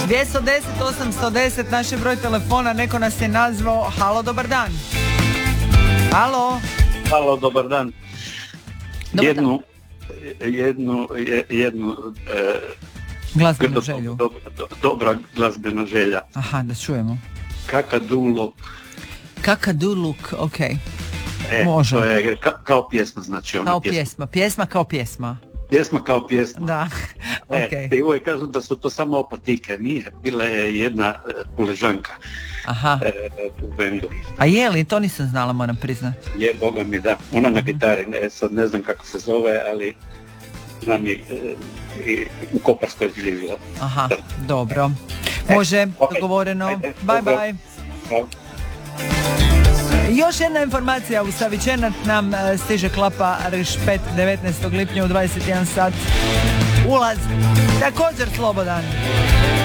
210 810 naš je broj telefona, neko nas je nazvao. Halo, dobar dan. Halo. Halo, dobar dan. Dobar dan. Jednu Glazbenu želju. Dobra glazbena želja. Aha, da čujemo. Kakaduluk. Kakaduluk, ok. Može. To je kao pjesma, znači ona kao pjesma. Pjesma kao pjesma. Pjesma kao pjesma. Da, ok. I uvijek kažu da su to samo opatike. Nije, bila je jedna Puležanka. Aha. U bendu. A je li? To nisam znala, moram priznati. Je, Boga mi da. Ona na gitari, sad ne znam kako se zove, ali znam je u Koparskoj živjela. Aha, dobro. Može, dogovoreno. Bye bye. Još jedna informacija, u Savičenat nam stiže klapa Rešpet 19. lipnja u 21 sat. Ulaz također slobodan.